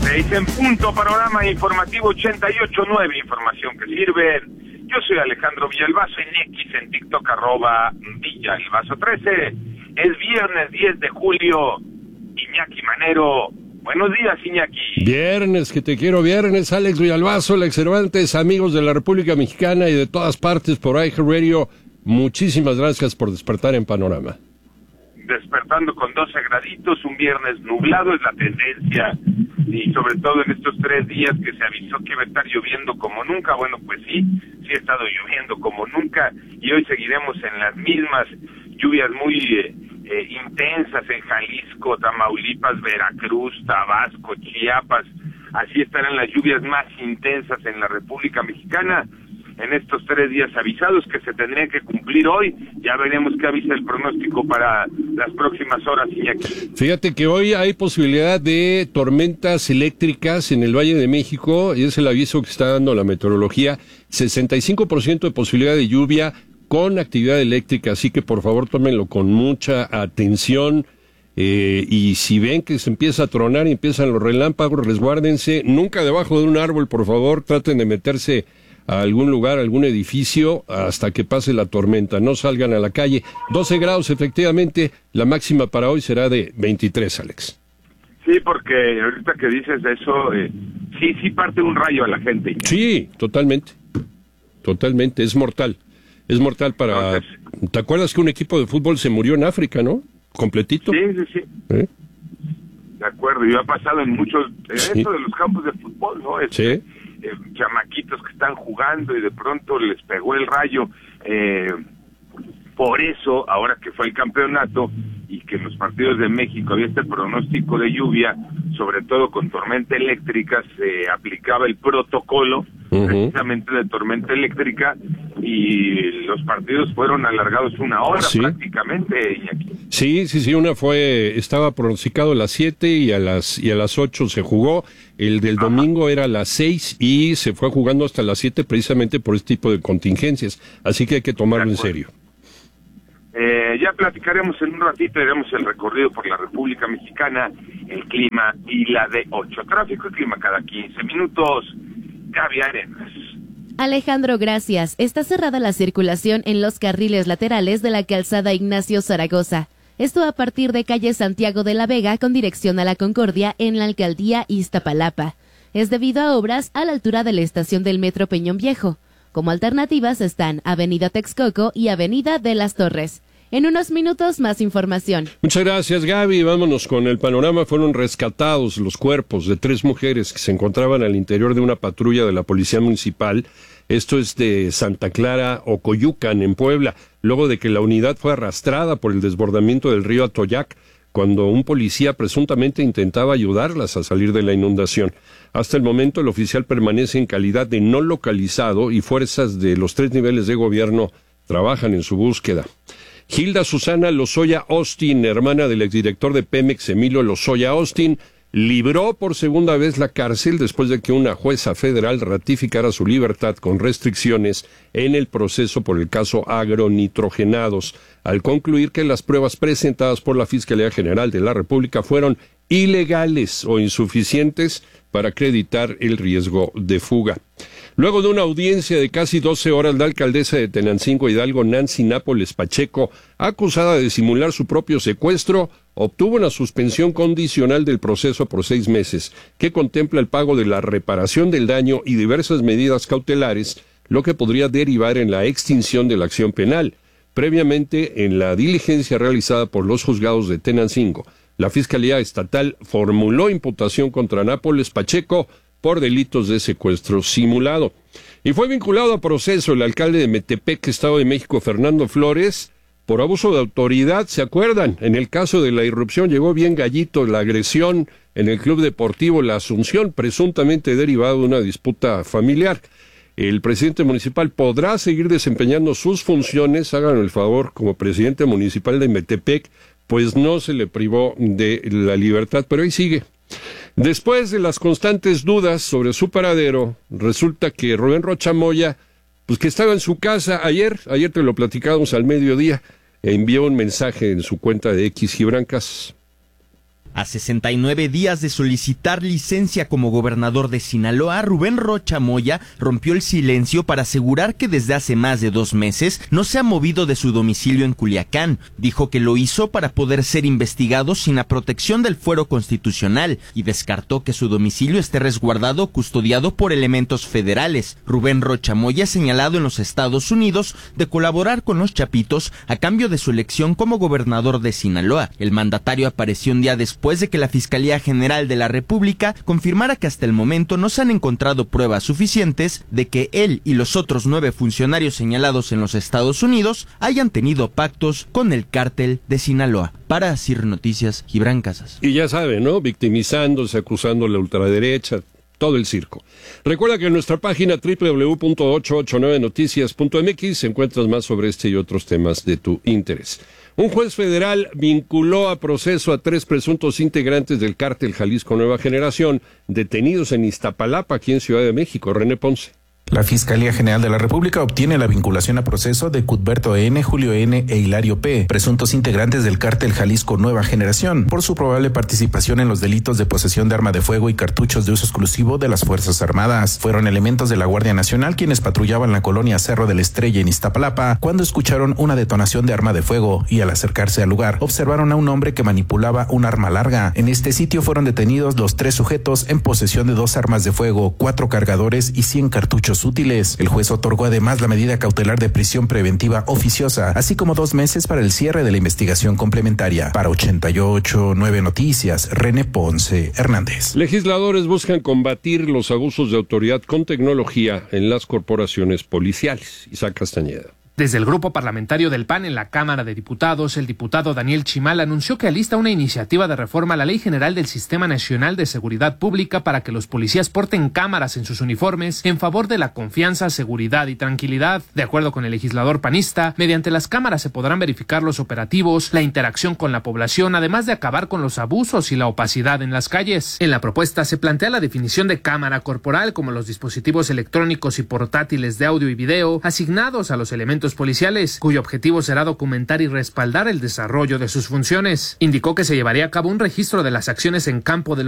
6 en punto, panorama informativo 88.9, información que sirve. Yo soy Alejandro Villalbazo, en X, en TikTok, @Villalbazo13. Es viernes 10 de julio, Iñaki Manero. Buenos días, Iñaki. Viernes, que te quiero, viernes, Alex Villalbazo, Alex Cervantes, amigos de la República Mexicana y de todas partes por iHeartRadio. Muchísimas gracias por despertar en Panorama. Despertando con 12 graditos, un viernes nublado es la tendencia, y sobre todo en estos 3 días que se avisó que iba a estar lloviendo como nunca. Bueno, pues sí ha estado lloviendo como nunca, y hoy seguiremos en las mismas lluvias muy intensas en Jalisco, Tamaulipas, Veracruz, Tabasco, Chiapas. Así estarán las lluvias más intensas en la República Mexicana en estos 3 días avisados que se tendrían que cumplir hoy. Ya veremos qué avisa el pronóstico para las próximas horas, Iñaki. Fíjate que hoy hay posibilidad de tormentas eléctricas en el Valle de México, y es el aviso que está dando la meteorología. 65% de posibilidad de lluvia con actividad eléctrica, así que por favor tómenlo con mucha atención. Y si ven que se empieza a tronar y empiezan los relámpagos, resguárdense. Nunca debajo de un árbol, por favor, traten de meterse a algún lugar, algún edificio, hasta que pase la tormenta. No salgan a la calle. 12 grados, efectivamente. La máxima para hoy será de 23, Alex. Sí, porque ahorita que dices eso, sí parte un rayo a la gente. Sí, totalmente. Totalmente, es mortal. Es mortal para... Entonces, ¿te acuerdas que un equipo de fútbol se murió en África, no? Completito. Sí. De acuerdo, y ha pasado en muchos... Sí. Esto de los campos de fútbol, ¿no? Sí. Chamaquitos que están jugando y de pronto les pegó el rayo. Por eso, ahora que fue el campeonato y que en los partidos de México había este pronóstico de lluvia, sobre todo con tormenta eléctrica, se aplicaba el protocolo precisamente de tormenta eléctrica, y los partidos fueron alargados 1 hora, sí, prácticamente, Iñaki. Sí, estaba pronosticado a las 7 y a las 8 se jugó. El del domingo era a las 6 y se fue jugando hasta las 7 precisamente por este tipo de contingencias. Así que hay que tomarlo en serio. Ya platicaremos en un ratito, haremos el recorrido por la República Mexicana, el clima y la D8. Tráfico y clima cada 15 minutos. Gaby Arenas. Alejandro, gracias. Está cerrada la circulación en los carriles laterales de la calzada Ignacio Zaragoza. Esto a partir de calle Santiago de la Vega con dirección a la Concordia en la alcaldía Iztapalapa. Es debido a obras a la altura de la estación del Metro Peñón Viejo. Como alternativas están Avenida Texcoco y Avenida de las Torres. En unos minutos, más información. Muchas gracias, Gaby. Vámonos con el panorama. Fueron rescatados los cuerpos de 3 mujeres que se encontraban al interior de una patrulla de la Policía Municipal. Esto es de Santa Clara, Ocoyucan, en Puebla, luego de que la unidad fue arrastrada por el desbordamiento del río Atoyac, cuando un policía presuntamente intentaba ayudarlas a salir de la inundación. Hasta el momento, el oficial permanece en calidad de no localizado y fuerzas de los 3 niveles de gobierno trabajan en su búsqueda. Hilda Susana Lozoya Austin, hermana del exdirector de Pemex, Emilio Lozoya Austin, libró por segunda vez la cárcel después de que una jueza federal ratificara su libertad con restricciones en el proceso por el caso agronitrogenados, al concluir que las pruebas presentadas por la Fiscalía General de la República fueron ilegales o insuficientes para acreditar el riesgo de fuga. Luego de una audiencia de casi 12 horas, la alcaldesa de Tenancingo, Hidalgo, Nancy Nápoles Pacheco, acusada de simular su propio secuestro, obtuvo una suspensión condicional del proceso por 6 meses, que contempla el pago de la reparación del daño y diversas medidas cautelares, lo que podría derivar en la extinción de la acción penal. Previamente, en la diligencia realizada por los juzgados de Tenancingo, la Fiscalía Estatal formuló imputación contra Nápoles Pacheco por delitos de secuestro simulado. Y fue vinculado a proceso el alcalde de Metepec, Estado de México, Fernando Flores, por abuso de autoridad. ¿Se acuerdan? En el caso de la irrupción llegó bien gallito la agresión en el Club Deportivo La Asunción, presuntamente derivado de una disputa familiar. El presidente municipal podrá seguir desempeñando sus funciones, háganme el favor, como presidente municipal de Metepec, pues no se le privó de la libertad, pero ahí sigue. Después de las constantes dudas sobre su paradero, resulta que Rubén Rocha Moya, pues que estaba en su casa ayer te lo platicábamos al mediodía, envió un mensaje en su cuenta de X Gibran Casas. A 69 días de solicitar licencia como gobernador de Sinaloa, Rubén Rocha Moya rompió el silencio para asegurar que desde hace más de 2 meses no se ha movido de su domicilio en Culiacán. Dijo que lo hizo para poder ser investigado sin la protección del fuero constitucional y descartó que su domicilio esté resguardado o custodiado por elementos federales. Rubén Rocha Moya ha señalado en los Estados Unidos de colaborar con los Chapitos a cambio de su elección como gobernador de Sinaloa. El mandatario apareció un día después de que la Fiscalía General de la República confirmara que hasta el momento no se han encontrado pruebas suficientes de que él y los otros 9 funcionarios señalados en los Estados Unidos hayan tenido pactos con el cártel de Sinaloa. Para CIR Noticias, Gibran Casas. Y ya sabe, ¿no? Victimizándose, acusando a la ultraderecha, todo el circo. Recuerda que en nuestra página www.889noticias.mx encuentras más sobre este y otros temas de tu interés. Un juez federal vinculó a proceso a 3 presuntos integrantes del cártel Jalisco Nueva Generación, detenidos en Iztapalapa, aquí en Ciudad de México. René Ponce. La Fiscalía General de la República obtiene la vinculación a proceso de Cuthberto N., Julio N. e Hilario P., presuntos integrantes del cártel Jalisco Nueva Generación, por su probable participación en los delitos de posesión de arma de fuego y cartuchos de uso exclusivo de las Fuerzas Armadas. Fueron elementos de la Guardia Nacional quienes patrullaban la colonia Cerro de la Estrella en Iztapalapa cuando escucharon una detonación de arma de fuego y al acercarse al lugar observaron a un hombre que manipulaba un arma larga. En este sitio fueron detenidos los 3 sujetos en posesión de 2 armas de fuego, 4 cargadores y 100 cartuchos útiles. El juez otorgó además la medida cautelar de prisión preventiva oficiosa, así como 2 meses para el cierre de la investigación complementaria. Para 88.9 Noticias, René Ponce Hernández. Legisladores buscan combatir los abusos de autoridad con tecnología en las corporaciones policiales. Isaac Castañeda. Desde el grupo parlamentario del PAN en la Cámara de Diputados, el diputado Daniel Chimal anunció que alista una iniciativa de reforma a la Ley General del Sistema Nacional de Seguridad Pública para que los policías porten cámaras en sus uniformes en favor de la confianza, seguridad y tranquilidad. De acuerdo con el legislador panista, mediante las cámaras se podrán verificar los operativos, la interacción con la población, además de acabar con los abusos y la opacidad en las calles. En la propuesta se plantea la definición de cámara corporal como los dispositivos electrónicos y portátiles de audio y video asignados a los elementos policiales, cuyo objetivo será documentar y respaldar el desarrollo de sus funciones. Indicó que se llevaría a cabo un registro de las acciones en campo de